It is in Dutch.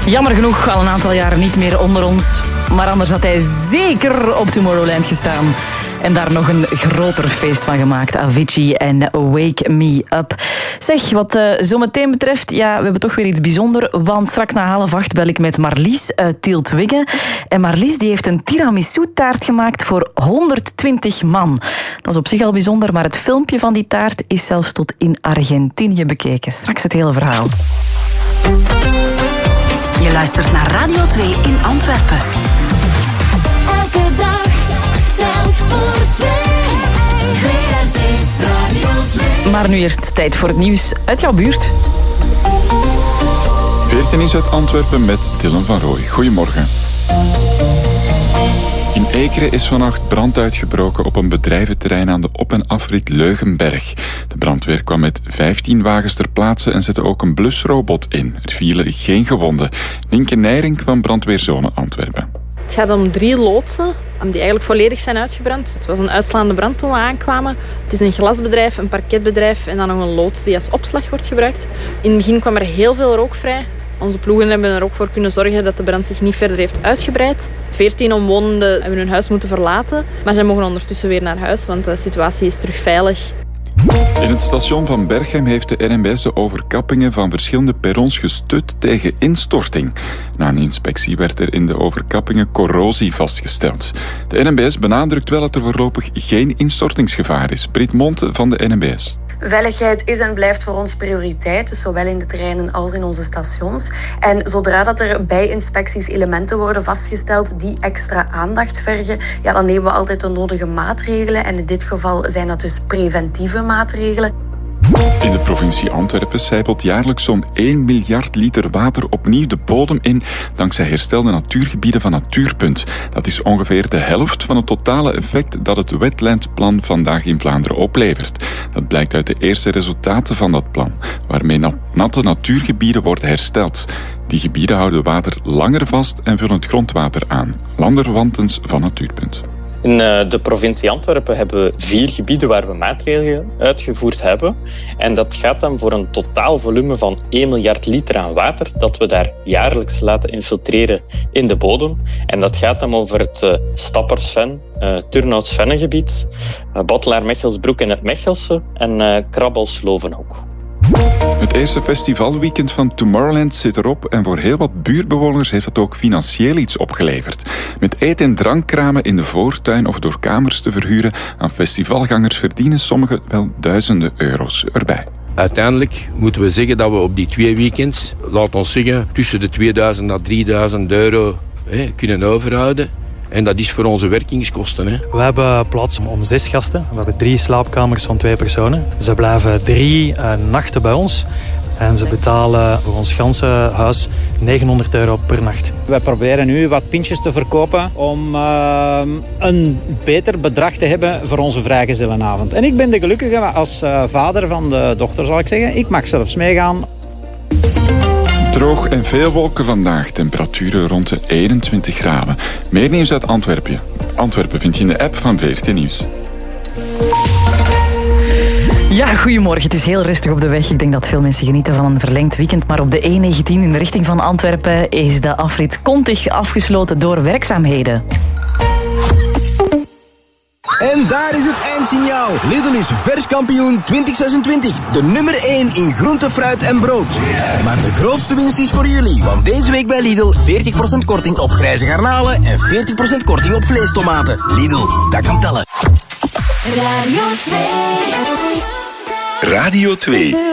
Jammer genoeg al een aantal jaren niet meer onder ons. Maar anders had hij zeker op Tomorrowland gestaan. En daar nog een groter feest van gemaakt. Avicii en Wake Me Up. Zeg, wat zometeen betreft, ja, we hebben toch weer iets bijzonders. Want straks na 7:30 bel ik met Marlies uit Tieltwigge. En Marlies die heeft een tiramisu-taart gemaakt voor 120 man. Dat is op zich al bijzonder, maar het filmpje van die taart is zelfs tot in Argentinië bekeken. Straks het hele verhaal. Je luistert naar Radio 2 in Antwerpen. Elke dag telt voor 2. VRT Radio 2. Maar nu eerst tijd voor het nieuws uit jouw buurt. VRT Nieuws uit Antwerpen met Dylan van Rooij. Goedemorgen. In Ekeren is vannacht brand uitgebroken op een bedrijventerrein aan de op- en afrit Leugenberg. De brandweer kwam met 15 wagens ter plaatse en zette ook een blusrobot in. Er vielen geen gewonden. Nienke Nijring van Brandweerzone Antwerpen. Het gaat om 3 loodsen die eigenlijk volledig zijn uitgebrand. Het was een uitslaande brand toen we aankwamen. Het is een glasbedrijf, een parketbedrijf en dan nog een loods die als opslag wordt gebruikt. In het begin kwam er heel veel rook vrij. Onze ploegen hebben er ook voor kunnen zorgen dat de brand zich niet verder heeft uitgebreid. 14 omwonenden hebben hun huis moeten verlaten. Maar zij mogen ondertussen weer naar huis, want de situatie is terug veilig. In het station van Berchem heeft de NMBS de overkappingen van verschillende perrons gestut tegen instorting. Na een inspectie werd er in de overkappingen corrosie vastgesteld. De NMBS benadrukt wel dat er voorlopig geen instortingsgevaar is. Brit Monte van de NMBS. Veiligheid is en blijft voor ons prioriteit, dus zowel in de terreinen als in onze stations. En zodra dat er bij inspecties elementen worden vastgesteld die extra aandacht vergen, ja, dan nemen we altijd de nodige maatregelen. En in dit geval zijn dat dus preventieve maatregelen. In de provincie Antwerpen sijpelt jaarlijks zo'n 1 miljard liter water opnieuw de bodem in dankzij herstelde natuurgebieden van Natuurpunt. Dat is ongeveer de helft van het totale effect dat het Wetlandplan vandaag in Vlaanderen oplevert. Dat blijkt uit de eerste resultaten van dat plan, waarmee natte natuurgebieden worden hersteld. Die gebieden houden water langer vast en vullen het grondwater aan. Landerwantens van Natuurpunt. In de provincie Antwerpen hebben we 4 gebieden waar we maatregelen uitgevoerd hebben. En dat gaat dan voor een totaal volume van 1 miljard liter aan water dat we daar jaarlijks laten infiltreren in de bodem. En dat gaat dan over het Stappers-Ven, Turnhout-Svennengebied, Bottelaar-Mechelsbroek en het Mechelse en Krabbels-Lovenhoek. Het eerste festivalweekend van Tomorrowland zit erop en voor heel wat buurtbewoners heeft dat ook financieel iets opgeleverd. Met eet- en drankkramen in de voortuin of door kamers te verhuren aan festivalgangers verdienen sommigen wel duizenden euro's erbij. Uiteindelijk moeten we zeggen dat we op die 2 weekends, laat ons zeggen, tussen de 2000 en 3000 euro kunnen overhouden. En dat is voor onze werkingskosten. Hè. We hebben plaats om 6 gasten. We hebben 3 slaapkamers van 2 personen. Ze blijven 3 nachten bij ons. En ze betalen voor ons ganse huis 900 euro per nacht. We proberen nu wat pintjes te verkopen om een beter bedrag te hebben voor onze vrijgezellenavond. En ik ben de gelukkige als vader van de dochter, zal ik zeggen. Ik mag zelfs meegaan. Droog en veel wolken vandaag. Temperaturen rond de 21 graden. Meer nieuws uit Antwerpen. Antwerpen vind je in de app van VRT Nieuws. Ja, goedemorgen. Het is heel rustig op de weg. Ik denk dat veel mensen genieten van een verlengd weekend. Maar op de E19 in de richting van Antwerpen is de afrit Kontig afgesloten door werkzaamheden. En daar is het eindsignaal. Lidl is verskampioen 2026. De nummer 1 in groente, fruit en brood. Maar de grootste winst is voor jullie. Want deze week bij Lidl 40% korting op grijze garnalen en 40% korting op vleestomaten. Lidl, dat kan tellen. Radio 2. Radio 2.